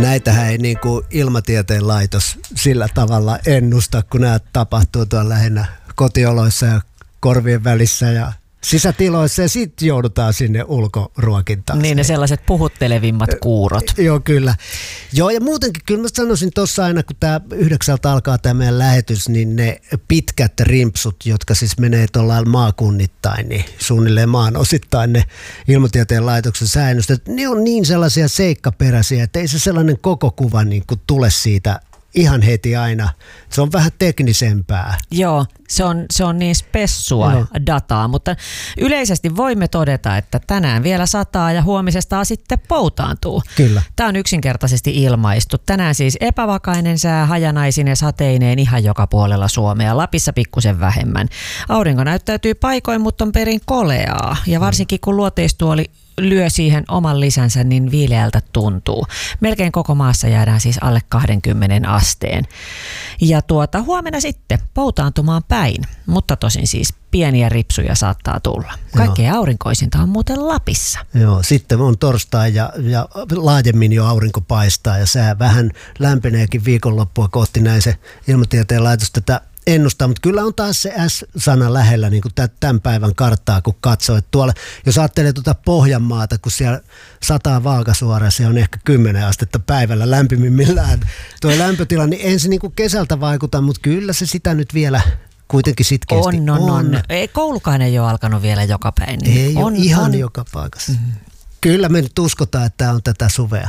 näitähän ei niin kuin Ilmatieteen laitos sillä tavalla ennusta, kun nämä tapahtuu tuolla lähinnä kotioloissa ja korvien välissä ja sisätiloissa ja sitten joudutaan sinne ulkoruokintaan. Niin ne sellaiset puhuttelevimmat kuurot. Joo, kyllä. Joo, ja muutenkin kyllä mä sanoisin tuossa aina, kun tämä 9 alkaa tämä meidän lähetys, niin ne pitkät rimpsut, jotka siis menee tuolla maakunnittain, niin suunnilleen maan osittain ne Ilmatieteen laitoksen säännöstöt, ne on niin sellaisia seikkaperäisiä, että ei se sellainen koko kuva niin kuin tule siitä ihan heti aina. Se on vähän teknisempää. Joo, se on niin spessua dataa, mutta yleisesti voimme todeta, että tänään vielä sataa ja huomisesta sitten poutaantuu. Kyllä. Tämä on yksinkertaisesti ilmaistu. Tänään siis epävakainen sää, hajanaisine sateineen ihan joka puolella Suomea. Lapissa pikkusen vähemmän. Aurinko näyttäytyy paikoin, mutta on perin koleaa. Ja varsinkin kun luoteistuoli lyö siihen oman lisänsä, niin viileältä tuntuu. Melkein koko maassa jäädään siis alle 20 asteen. Ja huomenna sitten poutaantumaan päin, mutta tosin siis pieniä ripsuja saattaa tulla. Kaikkein aurinkoisinta on muuten Lapissa. Joo, sitten on torstai ja laajemmin jo aurinko paistaa ja sää vähän lämpeneekin viikonloppua kohti, näin se Ilmatieteen laitos tätä ennustaa, mutta kyllä on taas se S-sana lähellä niin kuin tämän päivän karttaa, kun katsoo. Että tuolla, jos ajattelee tuota Pohjanmaata, kun siellä sataa Vaakasuoraan, se on ehkä 10 astetta päivällä lämpimimmillään. Tuo lämpötila, niin ensin niin kuin kesältä vaikuta, mutta kyllä se sitä nyt vielä kuitenkin sitkeästi on. Ei, koulukaan ei ole alkanut vielä joka päin. Niin ei ole ihan joka paikassa. Mm-hmm. Kyllä me nyt uskotaan, että tämä on tätä suvea.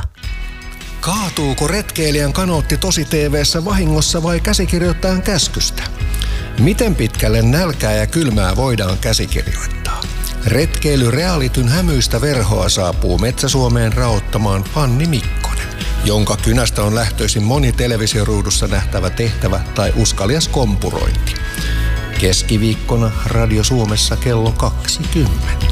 Kaatuuko retkeilijän kanootti tosi TV:ssä vahingossa vai käsikirjoittajan käskystä? Miten pitkälle nälkää ja kylmää voidaan käsikirjoittaa? Retkeilyrealityn hämyistä verhoa saapuu Metsä-Suomeen raottamaan Fanni Mikkonen, jonka kynästä on lähtöisin moni televisioruudussa nähtävä tehtävä tai uskalias kompurointi. Keskiviikkona Radio Suomessa kello 20.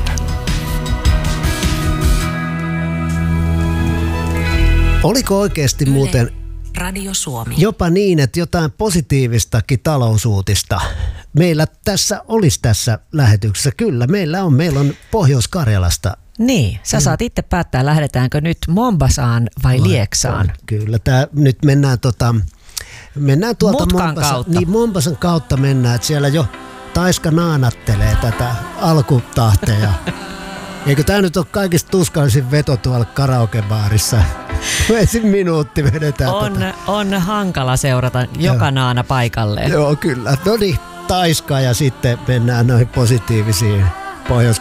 Oliko oikeasti muuten Radio Suomi jopa niin, että jotain positiivistakin talousuutista meillä tässä olisi tässä lähetyksessä? Kyllä, meillä on Pohjois-Karjalasta. Niin, sä saat itse päättää, lähdetäänkö nyt Mombasaan vai Lieksaan. Kyllä, nyt mennään tuolta Mutkan kautta. Niin, Mombasan kautta mennään, että siellä jo Taiska naanattelee tätä alkutahteja. Eikö tämä nyt ole kaikista tuskallisin veto tuolla karaokebaarissa? Ensin minuutti vedetään. On hankala seurata joka naana paikalleen. Joo, kyllä. No niin, Taiska ja sitten mennään noihin positiivisiin Pohjois